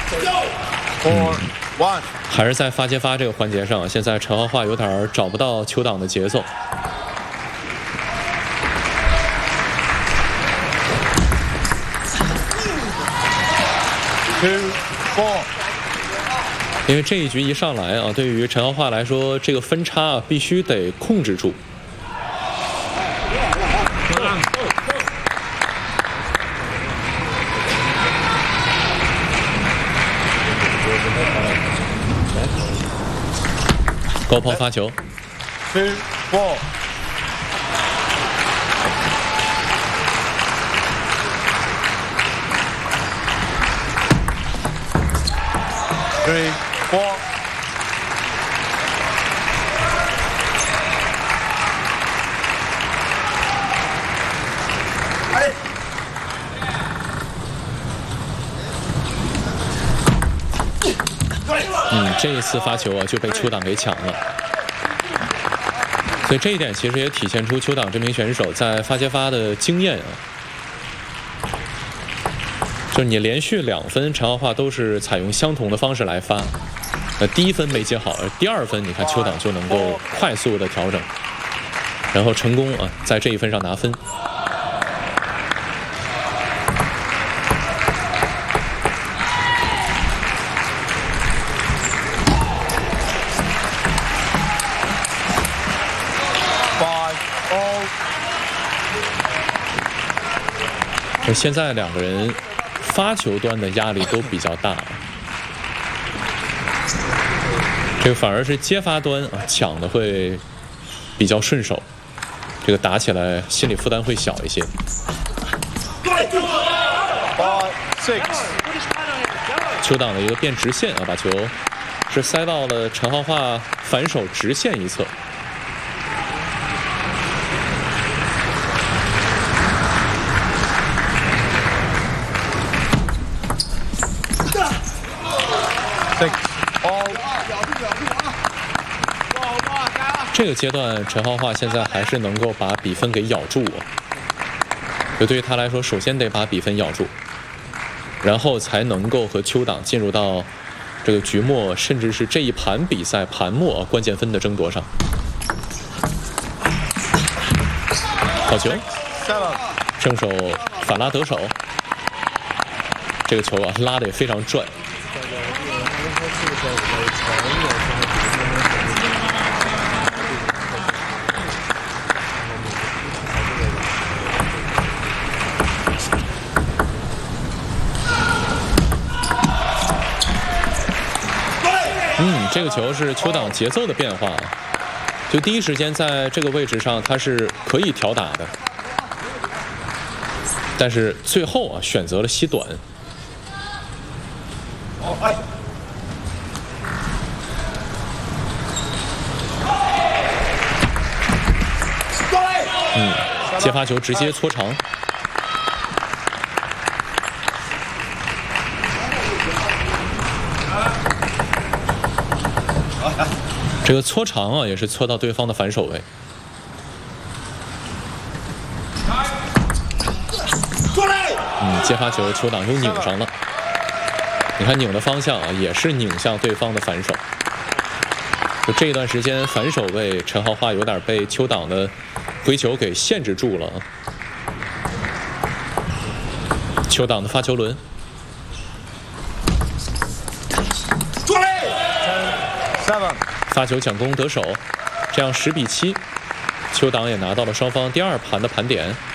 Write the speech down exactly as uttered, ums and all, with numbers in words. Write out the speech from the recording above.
four one， 还是在发接发这个环节上，现在陈浩化有点找不到邱党的节奏。 two four。 因为这一局一上来啊，对于陈浩化来说，这个分差啊必须得控制住。高抛发球 two four。three four。 嗯，这一次发球啊就被邱党给抢了，所以这一点其实也体现出邱党这名选手在发接发的经验啊。就是你连续两分，陈浩化都是采用相同的方式来发，呃，第一分没接好，而第二分你看邱党就能够快速的调整，然后成功啊在这一分上拿分。现在两个人发球端的压力都比较大，这个反而是接发端啊抢的会比较顺手，这个打起来心理负担会小一些。邱党的一个变直线啊，把球是塞到了陈浩化反手直线一侧。这个阶段，陈浩化现在还是能够把比分给咬住啊。就对于他来说，首先得把比分咬住，然后才能够和邱党进入到这个局末，甚至是这一盘比赛盘末关键分的争夺上。好球，正手反拉得手，这个球啊拉得也非常转。嗯，这个球是邱党节奏的变化，就第一时间在这个位置上他是可以调打的，但是最后啊选择了吸短。嗯，接发球直接搓长。这个搓长啊，也是搓到对方的反手位。嗯，接发球，邱党又拧上了。你看拧的方向啊，也是拧向对方的反手。就这一段时间，反手位陈浩化有点被邱党的回球给限制住了。邱党的发球轮。发球抢攻得手，这样十比七，邱党也拿到了双方第二盘的盘点。